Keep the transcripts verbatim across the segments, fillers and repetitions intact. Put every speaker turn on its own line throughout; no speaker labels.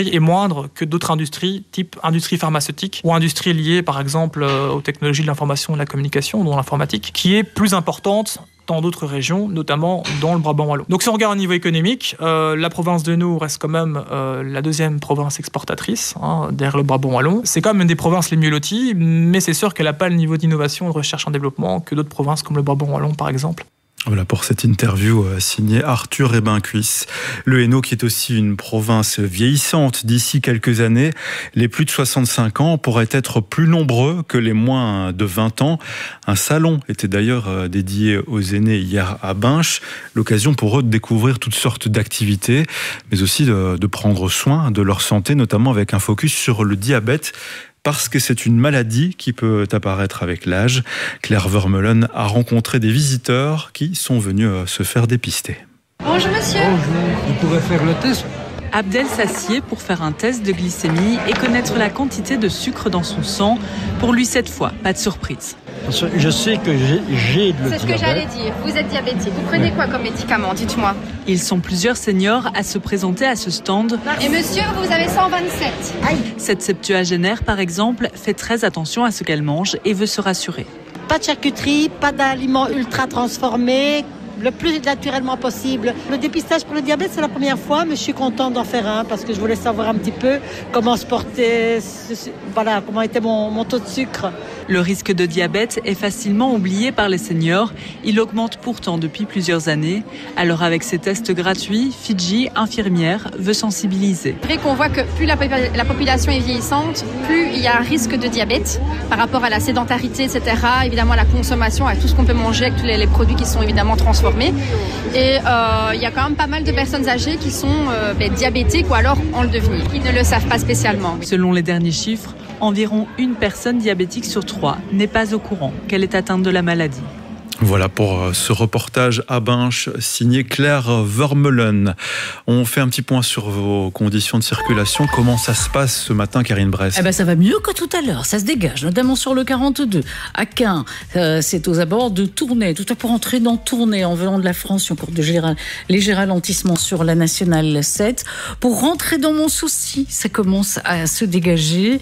industrie est moindre que d'autres industries, type industrie pharmaceutique ou industrie liée par exemple aux technologies de l'information et de la communication, dont l'informatique, qui est plus importante dans d'autres régions, notamment dans le Brabant wallon. Donc si on regarde au niveau économique, euh, la province de Nous reste quand même euh, la deuxième province exportatrice, hein, derrière le Brabant wallon. C'est quand même une des provinces les mieux loties, mais c'est sûr qu'elle n'a pas le niveau d'innovation et de recherche en développement que d'autres provinces comme le Brabant wallon par exemple.
Voilà pour cette interview signée Arthur Rébincuisse. Le Hainaut qui est aussi une province vieillissante d'ici quelques années. Les plus de soixante-cinq ans pourraient être plus nombreux que les moins de vingt ans. Un salon était d'ailleurs dédié aux aînés hier à Binche. L'occasion pour eux de découvrir toutes sortes d'activités, mais aussi de, de prendre soin de leur santé, notamment avec un focus sur le diabète. Parce que c'est une maladie qui peut apparaître avec l'âge. Claire Vermeulen a rencontré des visiteurs qui sont venus se faire dépister.
Bonjour monsieur.
Bonjour, vous pourrez faire le test ?
Abdel s'assied pour faire un test de glycémie et connaître la quantité de sucre dans son sang. Pour lui, cette fois, pas de surprise.
Je sais que j'ai, j'ai le diabète.
C'est ce que j'allais dire. Vous êtes diabétique. Vous prenez quoi comme médicament ? Dites-moi.
Ils sont plusieurs seniors à se présenter à ce stand.
Et monsieur, vous avez cent vingt-sept. Aïe.
Cette septuagénaire, par exemple, fait très attention à ce qu'elle mange et veut se rassurer.
Pas de charcuterie, pas d'aliments ultra transformés, le plus naturellement possible. Le dépistage pour le diabète, c'est la première fois, mais je suis contente d'en faire un parce que je voulais savoir un petit peu comment se porter, voilà, comment était mon, mon taux de sucre.
Le risque de diabète est facilement oublié par les seniors. Il augmente pourtant depuis plusieurs années. Alors avec ces tests gratuits, Fidji, infirmière, veut sensibiliser.
C'est vrai qu'on voit que plus la, la population est vieillissante, plus il y a un risque de diabète par rapport à la sédentarité, et cetera. Évidemment, à la consommation, à tout ce qu'on peut manger, avec tous les, les produits qui sont évidemment transformés. Et euh, il y a quand même pas mal de personnes âgées qui sont euh, ben, diabétiques ou alors en le devenir. Ils ne le savent pas spécialement.
Selon les derniers chiffres, environ une personne diabétique sur trois n'est pas au courant qu'elle est atteinte de la maladie.
Voilà pour ce reportage à Binche, signé Claire Vermeulen. On fait un petit point sur vos conditions de circulation. Comment ça se passe ce matin, Karine Bress ?
Eh ben, ça va mieux que tout à l'heure. Ça se dégage, notamment sur le quarante-deux. À Caen, euh, c'est aux abords de Tournai. Tout à pour entrer dans Tournai en venant de la France, il y a encore de géra- léger ralentissement sur la nationale sept. Pour rentrer dans mon souci, ça commence à se dégager.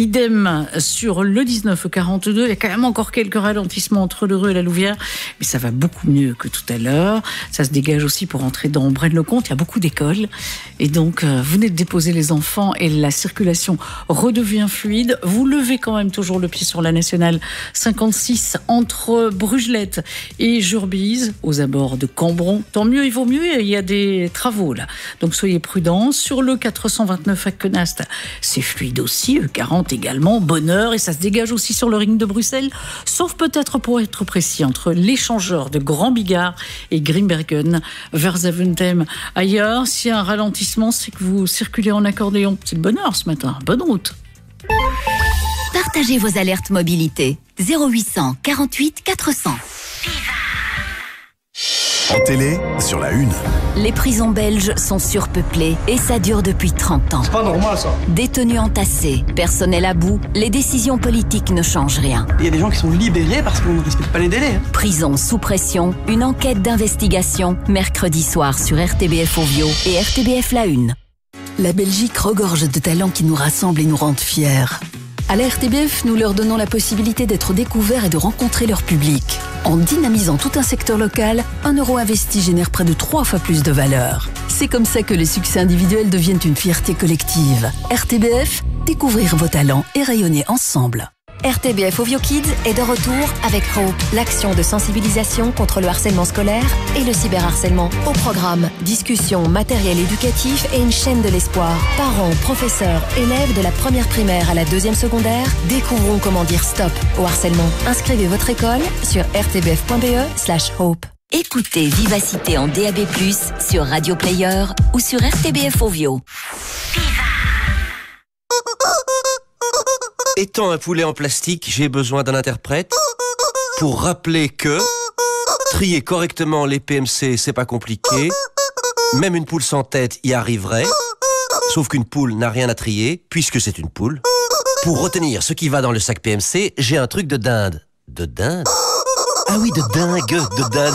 Idem sur le dix-neuf quarante-deux. Il y a quand même encore quelques ralentissements entre le Reux et la Louvière. Mais ça va beaucoup mieux que tout à l'heure. Ça se dégage aussi pour entrer dans Braine-le-Comte. Il y a beaucoup d'écoles. Et donc, euh, vous venez de déposer les enfants et la circulation redevient fluide. Vous levez quand même toujours le pied sur la nationale cinquante-six entre Brugelette et Jurbise, aux abords de Cambron. Tant mieux, il vaut mieux. Il y a des travaux là. Donc, soyez prudents. Sur le quatre cent vingt-neuf à Quenast, c'est fluide aussi. E quarante également. Bonne heure. Et ça se dégage aussi sur le ring de Bruxelles. Sauf peut-être, pour être précis, entre l'échangeur de Grand Bigard et Grimbergen vers Zaventem. Ailleurs, s'il y a un ralentissement, c'est que vous circulez en accordéon. C'est de bonne heure ce matin. Bonne route.
Partagez vos alertes mobilité. zéro huit cent quarante-huit quatre cents.
En télé, sur la une.
Les prisons belges sont surpeuplées et ça dure depuis trente ans.
C'est pas normal ça.
Détenus entassés, personnel à bout, les décisions politiques ne changent rien.
Il y a des gens qui sont libérés parce qu'on ne respecte pas les délais. Hein.
Prison sous pression, une enquête d'investigation, mercredi soir sur R T B F Ovio et R T B F La Une.
La Belgique regorge de talents qui nous rassemblent et nous rendent fiers. À la R T B F, nous leur donnons la possibilité d'être découverts et de rencontrer leur public. En dynamisant tout un secteur local, un euro investi génère près de trois fois plus de valeur. C'est comme ça que les succès individuels deviennent une fierté collective. R T B F, découvrir vos talents et rayonner ensemble.
R T B F Ovio Kids est de retour avec Hope, l'action de sensibilisation contre le harcèlement scolaire et le cyberharcèlement. Au programme, discussions, matériel éducatif et une chaîne de l'espoir. Parents, professeurs, élèves de la première primaire à la deuxième secondaire, découvrons comment dire stop au harcèlement. Inscrivez votre école sur rtbf.be slash hope.
Écoutez Vivacité en D A B plus, sur Radio Player ou sur R T B F Ovio.
Étant un poulet en plastique, j'ai besoin d'un interprète pour rappeler que trier correctement les P M C, c'est pas compliqué. Même une poule sans tête y arriverait. Sauf qu'une poule n'a rien à trier, puisque c'est une poule. Pour retenir ce qui va dans le sac P M C, j'ai un truc de dinde. De dinde ? Ah oui, de dingue, de dinde.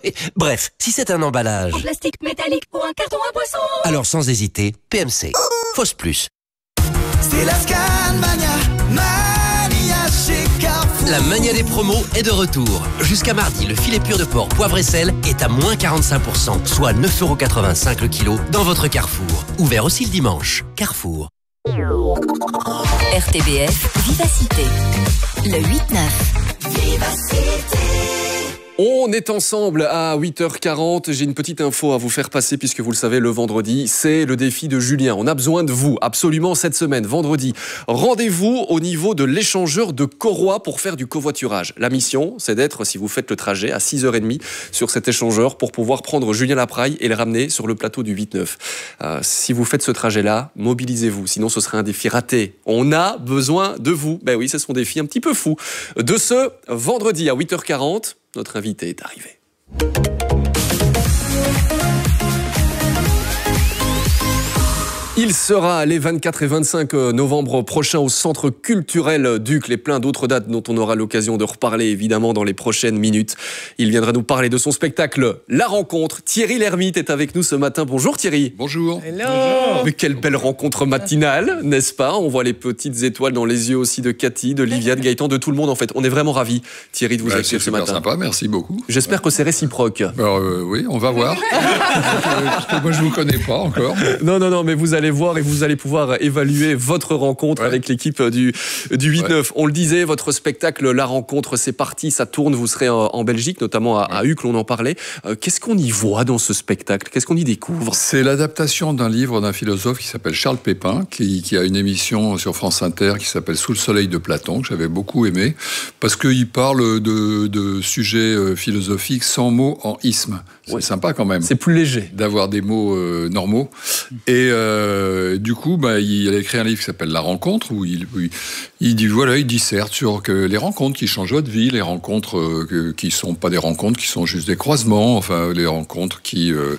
Bref, si c'est un emballage...
En plastique métallique ou un carton à boisson.
Alors sans hésiter, P M C. Fausse Plus.
C'est la Scanmania, Mania chez Carrefour.
La mania des promos est de retour. Jusqu'à mardi, le filet pur de porc poivre et sel est à moins quarante-cinq pour cent, soit neuf euros quatre-vingt-cinq le kilo dans votre Carrefour. Ouvert aussi le dimanche. Carrefour.
R T B F Vivacité, le huit neuf.
Vivacité.
On est ensemble à huit heures quarante. J'ai une petite info à vous faire passer puisque vous le savez, le vendredi, c'est le défi de Julien. On a besoin de vous absolument cette semaine, vendredi. Rendez-vous au niveau de l'échangeur de Coroy pour faire du covoiturage. La mission, c'est d'être, si vous faites le trajet, à six heures trente sur cet échangeur pour pouvoir prendre Julien Lapraille et le ramener sur le plateau du huit neuf. Euh, si vous faites ce trajet-là, mobilisez-vous. Sinon, ce serait un défi raté. On a besoin de vous. Ben oui, c'est son défi un petit peu fou. De ce vendredi à huit heures quarante, notre invité est arrivé. Il sera les vingt-quatre et vingt-cinq novembre prochains au Centre culturel Ducle et plein d'autres dates dont on aura l'occasion de reparler évidemment dans les prochaines minutes. Il viendra nous parler de son spectacle La Rencontre. Thierry Lhermitte est avec nous ce matin. Bonjour Thierry.
Bonjour.
Hello. Mais quelle belle rencontre matinale, n'est-ce pas? On voit les petites étoiles dans les yeux aussi de Cathy, de Livia, de Gaëtan, de tout le monde en fait. On est vraiment ravis, Thierry, de vous
bah,
accueillir ce matin.
C'est sympa, merci beaucoup.
J'espère que c'est réciproque.
Alors, euh, oui, on va voir. Parce que moi je vous connais pas encore.
Non, non, non, mais vous allez voir et vous allez pouvoir évaluer votre rencontre ouais. avec l'équipe du, du huit neuf. Ouais. On le disait, votre spectacle La Rencontre, c'est parti, ça tourne, vous serez en, en Belgique, notamment à, à Uccle, on en parlait. Euh, qu'est-ce qu'on y voit dans ce spectacle? Qu'est-ce qu'on y découvre?
C'est l'adaptation d'un livre d'un philosophe qui s'appelle Charles Pépin, qui, qui a une émission sur France Inter qui s'appelle Sous le soleil de Platon, que j'avais beaucoup aimé, parce qu'il parle de, de sujets philosophiques sans mots en isme. C'est ouais. sympa quand même.
C'est plus léger.
D'avoir des mots euh, normaux. Et euh, du coup, bah, il a écrit un livre qui s'appelle La Rencontre, où il, où il, il dit, voilà, il disserte sur que les rencontres qui changent votre vie, les rencontres euh, qui sont pas des rencontres, qui sont juste des croisements, enfin, les rencontres qui... Euh,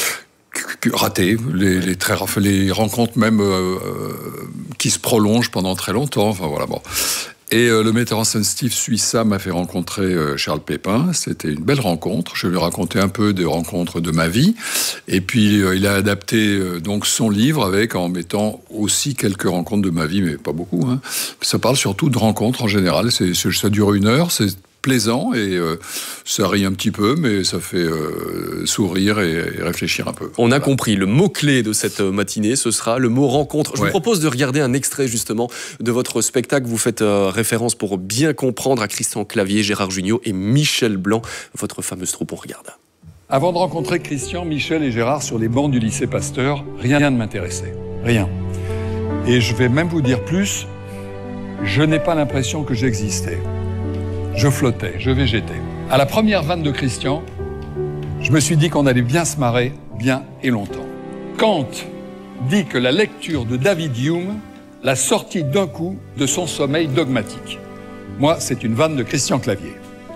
ratées, les, les, très, les rencontres même euh, qui se prolongent pendant très longtemps, enfin voilà, bon... Et euh, le metteur en scène Steve Suissa m'a fait rencontrer euh, Charles Pépin. C'était une belle rencontre. Je lui ai raconté un peu des rencontres de ma vie. Et puis, euh, il a adapté euh, donc son livre avec, en mettant aussi quelques rencontres de ma vie, mais pas beaucoup. Hein. Ça parle surtout de rencontres en général. C'est, c'est, ça dure une heure, c'est plaisant et euh, ça rit un petit peu, mais ça fait euh, sourire et, et réfléchir un peu.
On a voilà. compris. Le mot-clé de cette matinée, ce sera le mot rencontre. Je ouais. vous propose de regarder un extrait justement de votre spectacle. Vous faites euh, référence pour bien comprendre à Christian Clavier, Gérard Jugnot et Michel Blanc, votre fameuse troupe. On regarde.
Avant de rencontrer Christian, Michel et Gérard sur les bancs du lycée Pasteur, rien ne m'intéressait. Rien. Et je vais même vous dire plus, je n'ai pas l'impression que j'existais. Je flottais, je végétais. À la première vanne de Christian, je me suis dit qu'on allait bien se marrer, bien et longtemps. Kant dit que la lecture de David Hume l'a sorti d'un coup de son sommeil dogmatique. Moi, c'est une vanne de Christian Clavier.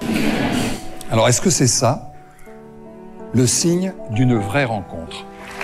Alors, est-ce que c'est ça, le signe d'une vraie rencontre ?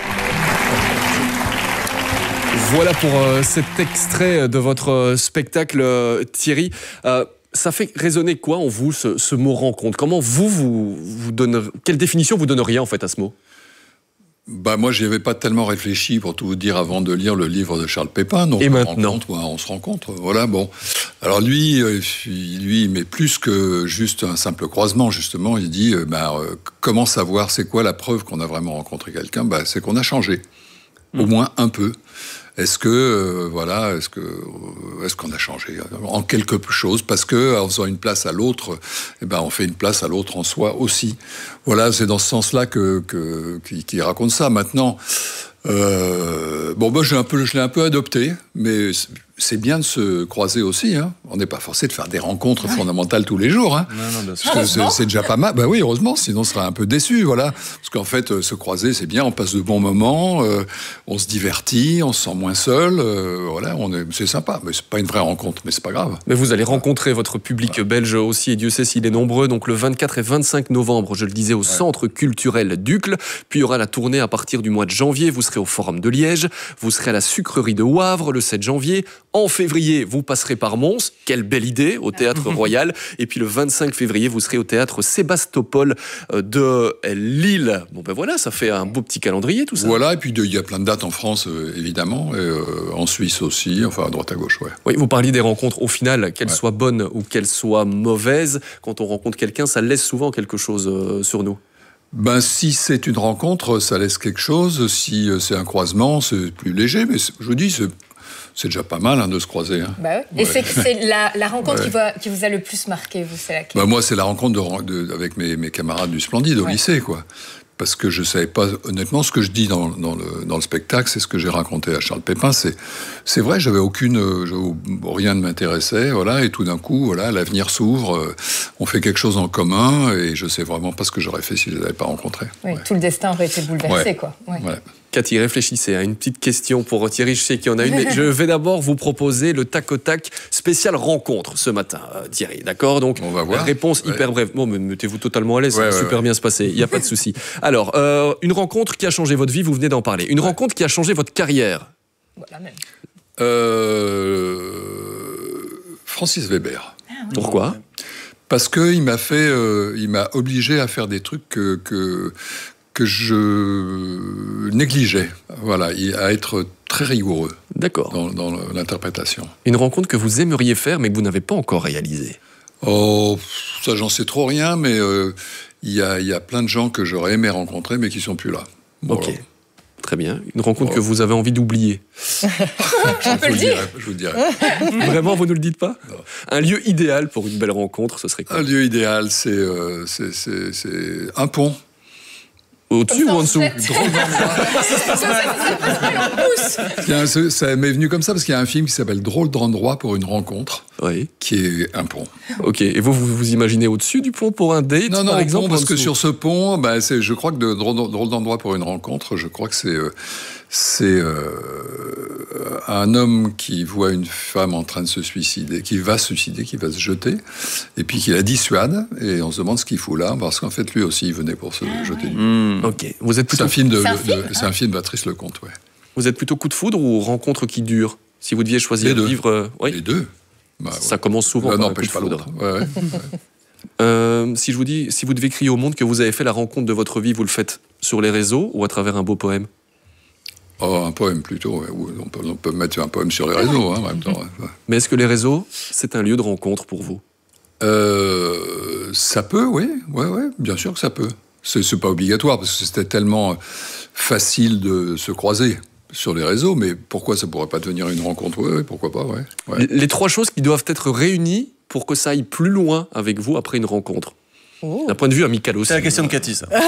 Voilà pour euh, cet extrait de votre euh, spectacle, euh, Thierry. Euh, Ça fait résonner quoi en vous, ce, ce mot rencontre? Comment vous, vous, vous donneriez, quelle définition vous donneriez en fait à ce mot?
Bah moi, j'y avais pas tellement réfléchi pour tout vous dire avant de lire le livre de Charles Pépin. Donc
Et
on
maintenant
rencontre, ouais, on se rencontre. Voilà, bon. Alors lui, euh, lui, mais plus que juste un simple croisement, justement, il dit, euh, bah, euh, comment savoir, c'est quoi la preuve qu'on a vraiment rencontré quelqu'un? Bah, c'est qu'on a changé, mmh. au moins un peu. Est-ce que euh, voilà, est-ce que euh, est-ce qu'on a changé en quelque chose parce que en faisant une place à l'autre, eh ben on fait une place à l'autre en soi aussi. Voilà, c'est dans ce sens-là que que qu'il, qu'il raconte ça. Maintenant, euh, bon, moi, j'ai un peu, je l'ai un peu adopté, mais c'est bien de se croiser aussi. Hein. On n'est pas forcé de faire des rencontres ouais. fondamentales tous les jours. Hein. Non, non, bien sûr. Parce que c'est, c'est déjà pas mal. Ben oui, heureusement, sinon on serait un peu déçu, voilà. Parce qu'en fait, euh, se croiser, c'est bien. On passe de bons moments, euh, on se divertit, on se sent moins seul. Euh, voilà, on est, c'est sympa. Mais c'est pas une vraie rencontre, mais c'est pas grave.
Mais vous allez rencontrer votre public ouais. belge aussi, et Dieu sait s'il est nombreux. Donc le vingt-quatre et vingt-cinq novembre, je le disais, au ouais. Centre culturel Ducle. Puis il y aura la tournée à partir du mois de janvier. Vous serez au Forum de Liège. Vous serez à la Sucrerie de Wavre le sept janvier. En février, vous passerez par Mons. Quelle belle idée, au Théâtre Royal. Et puis le vingt-cinq février, vous serez au Théâtre Sébastopol de Lille. Bon ben voilà, ça fait un beau petit calendrier tout ça.
Voilà, et puis il y a plein de dates en France, euh, évidemment. évidemment, et, euh, en Suisse aussi, enfin à droite à gauche, ouais.
Oui, vous parliez des rencontres. Au final, qu'elles ouais. soient bonnes ou qu'elles soient mauvaises, quand on rencontre quelqu'un, ça laisse souvent quelque chose euh, sur nous.
Ben, si c'est une rencontre, ça laisse quelque chose. Si euh, c'est un croisement, c'est plus léger. Mais je vous dis, c'est, c'est déjà pas mal hein, de se croiser. Hein.
Bah ouais. Et ouais. c'est, c'est la, la rencontre
ouais.
qui, va, qui vous a le plus marqué, vous, c'est laquelle?
Ben, moi, c'est la rencontre de, de, avec mes, mes camarades du Splendide au ouais. lycée, quoi. Parce que je savais pas, honnêtement, ce que je dis dans, dans, le, dans le spectacle, c'est ce que j'ai raconté à Charles Pépin. C'est, c'est vrai, j'avais aucune, rien ne m'intéressait, voilà, et tout d'un coup, voilà, l'avenir s'ouvre, on fait quelque chose en commun, et je sais vraiment pas ce que j'aurais fait si je les avais pas rencontrés.
Oui,
ouais.
tout le destin aurait été bouleversé,
ouais.
quoi. Ouais.
Ouais.
Cathy, réfléchissez à une petite question pour Thierry, je sais qu'il y en a une, mais je vais d'abord vous proposer le tac au tac spécial rencontre ce matin, euh, Thierry, d'accord? Donc,
on va voir.
Réponse
ouais.
hyper brève. Bon, mais mettez-vous totalement à l'aise,
ouais,
ça va
ouais,
super
ouais.
bien se passer, il n'y a pas de souci. Alors, euh, une rencontre qui a changé votre vie, vous venez d'en parler. Une ouais. rencontre qui a changé votre carrière.
Voilà, même.
Euh... Francis Weber.
Ah, oui.
Pourquoi?
Parce qu'il m'a fait, euh, il m'a obligé à faire des trucs que... que que je négligeais, voilà, à être très rigoureux.
D'accord.
Dans, dans l'interprétation.
Une rencontre que vous aimeriez faire, mais que vous n'avez pas encore réalisée.
Oh, ça, j'en sais trop rien, mais il euh, y, a, y a plein de gens que j'aurais aimé rencontrer, mais qui sont plus là. Bon,
ok.
alors.
Très bien. Une rencontre
oh.
que vous avez envie d'oublier.
je, peux le dire.
je vous le dirai.
Vraiment, vous ne le dites pas?
Non.
Un lieu idéal pour une belle rencontre, ce serait quoi?
Un lieu idéal, c'est, euh, c'est, c'est, c'est un pont.
Au-dessus ou en dessous?
Ça, ça m'est venu comme ça parce qu'il y a un film qui s'appelle Drôle d'endroit pour une rencontre,
oui.
qui est un pont.
Ok, et vous, vous vous imaginez au-dessus du pont pour un date,
non, non,
par exemple?
Non, parce que sur ce pont, bah, c'est, je crois que de Drôle, drôle d'endroit pour une rencontre, je crois que c'est, euh, c'est euh, un homme qui voit une femme en train de se suicider, qui va se suicider, qui va se jeter, et puis qui la dissuade, et on se demande ce qu'il fout là, parce qu'en fait, lui aussi, il venait pour se
ah,
jeter.
Oui.
Mmh. Ok. Vous êtes plutôt...
C'est un film de,
c'est un
de,
film,
de, c'est un film de Patrice Lecomte, ouais.
Vous êtes plutôt coup de foudre ou rencontre qui dure? Si vous deviez choisir
de
vivre, euh, oui.
Les deux. Bah, ouais.
Ça commence souvent
bah,
par
non,
un coup de
pas
foudre.
Ouais, ouais.
euh, si je vous dis, si vous devez crier au monde que vous avez fait la rencontre de votre vie, vous le faites sur les réseaux ou à travers un beau poème?
Oh, un poème plutôt. Ouais. On, peut, on peut mettre un poème sur les réseaux, hein, en même temps. Ouais.
Mais est-ce que les réseaux, c'est un lieu de rencontre pour vous?
euh, Ça peut, oui. Ouais, ouais, bien sûr que ça peut. C'est, c'est pas obligatoire parce que c'était tellement facile de se croiser sur les réseaux, mais pourquoi ça pourrait pas devenir une rencontre? Oui, ouais, pourquoi pas, ouais. ouais.
Les, les trois choses qui doivent être réunies pour que ça aille plus loin avec vous après une rencontre. Oh. D'un point de vue amical aussi.
C'est la question de Cathy, ça.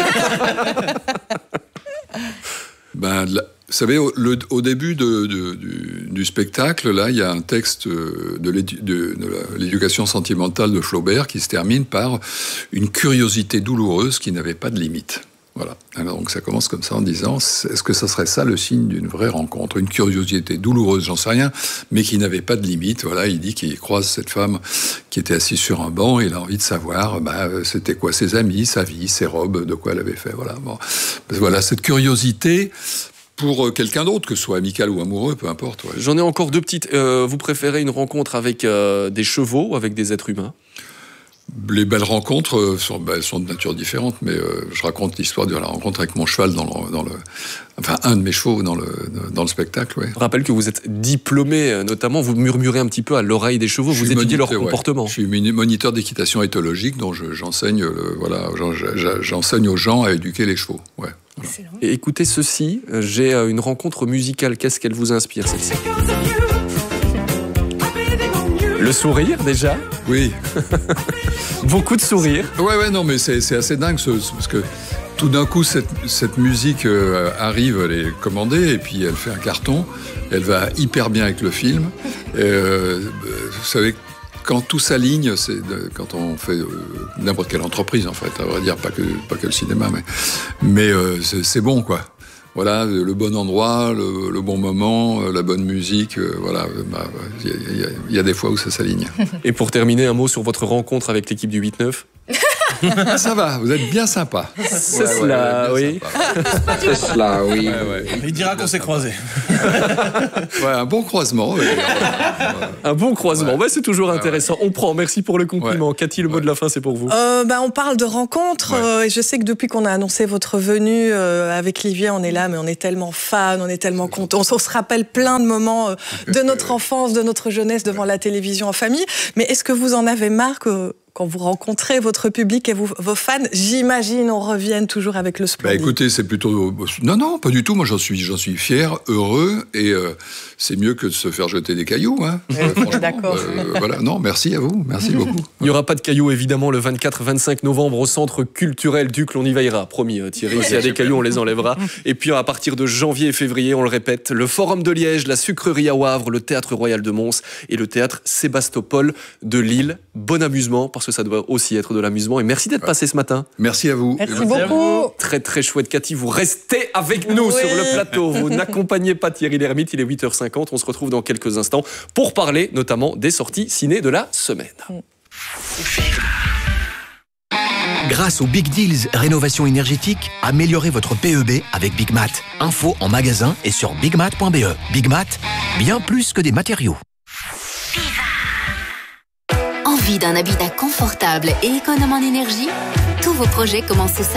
ben, la, vous savez, au, le, au début de, de, du, du spectacle, là, il y a un texte de, l'édu, de, de l'éducation sentimentale de Flaubert qui se termine par une curiosité douloureuse qui n'avait pas de limite. Voilà. Alors, donc ça commence comme ça en disant, est-ce que ça serait ça le signe d'une vraie rencontre? Une curiosité douloureuse, j'en sais rien, mais qui n'avait pas de limite. Voilà, il dit qu'il croise cette femme qui était assise sur un banc et il a envie de savoir, bah, c'était quoi ses amis, sa vie, ses robes, de quoi elle avait fait. Voilà. Bon. Voilà, cette curiosité pour quelqu'un d'autre, que ce soit amical ou amoureux, peu importe. Ouais.
J'en ai encore deux petites. Euh, vous préférez une rencontre avec euh, des chevaux ou avec des êtres humains?
Les belles rencontres sont, ben, sont de nature différente, mais euh, je raconte l'histoire de la rencontre avec mon cheval dans le, dans le, enfin un de mes chevaux dans le, dans le spectacle. Ouais.
Je rappelle que vous êtes diplômé, notamment, vous murmurez un petit peu à l'oreille des chevaux, vous étudiez leur comportement.
Ouais. Je suis moniteur d'équitation éthologique, donc je, j'enseigne, le, voilà, j'enseigne aux gens à éduquer les chevaux. Ouais. Voilà.
Et écoutez ceci, j'ai une rencontre musicale. Qu'est-ce qu'elle vous inspire, celle-ci? Le sourire, déjà?
Oui.
Beaucoup de sourires.
Ouais, ouais, non, mais c'est, c'est assez dingue, ce, parce que tout d'un coup, cette, cette musique euh, arrive, elle est commandée, et puis elle fait un carton, elle va hyper bien avec le film. Et, euh, vous savez, quand tout s'aligne, c'est de, quand on fait euh, n'importe quelle entreprise, en fait, à vrai dire, pas que, pas que le cinéma, mais, mais euh, c'est, c'est bon, quoi. Voilà, le bon endroit, le, le bon moment, la bonne musique, euh, voilà, bah, il y, y, y a des fois où ça s'aligne.
Et pour terminer, un mot sur votre rencontre avec l'équipe du huit neuf.
Ah, ça va, vous êtes bien sympa.
C'est ouais, cela, ouais, oui.
C'est cela, oui.
Ouais, ouais.
Il dira qu'on s'est croisés.
Ouais, un bon croisement. Ouais.
Un bon croisement, ouais. Ouais, c'est toujours intéressant. Ouais, ouais. On prend, merci pour le compliment. Ouais. Cathy, le mot ouais. de la fin, c'est pour vous.
Euh, bah, on parle de rencontres. Ouais. Euh, et je sais que depuis qu'on a annoncé votre venue euh, avec Livia, on est là, mais on est tellement fans, on est tellement contents. On, on se rappelle plein de moments euh, de notre enfance, de notre jeunesse devant la télévision en famille. Mais est-ce que vous en avez marre que, quand vous rencontrez votre public et vous, vos fans, j'imagine, on revienne toujours avec le Splendid?
Bah écoutez, c'est plutôt... Non, non, pas du tout. Moi, j'en suis, j'en suis fier, heureux, et euh, c'est mieux que de se faire jeter des cailloux. Hein. Euh,
D'accord.
Euh, voilà. Non, merci à vous. Merci beaucoup.
Il n'y aura pas de cailloux, évidemment, le vingt-quatre vingt-cinq novembre au Centre culturel Duc. On y veillera, promis, Thierry. S'il y a des cailloux, on les enlèvera. Et puis, à partir de janvier et février, on le répète, le Forum de Liège, la Sucrerie à Wavre, le Théâtre Royal de Mons et le Théâtre Sébastopol de Lille. Bon amusement, parce que ça doit aussi être de l'amusement. Et merci d'être passé ce matin.
Merci à vous.
Merci, merci beaucoup.
Très, très chouette, Cathy. Vous restez avec nous oui. sur le plateau. Vous n'accompagnez pas Thierry Lhermitte. Il est huit heures cinquante. On se retrouve dans quelques instants pour parler notamment des sorties ciné de la semaine.
Grâce aux Big Deals Rénovation énergétique, améliorez votre P E B avec Big Mat. Info en magasin et sur bigmat point b e. Big Mat, bien plus que des matériaux.
Envie d'un habitat confortable et économe en énergie? Tous vos projets commencent au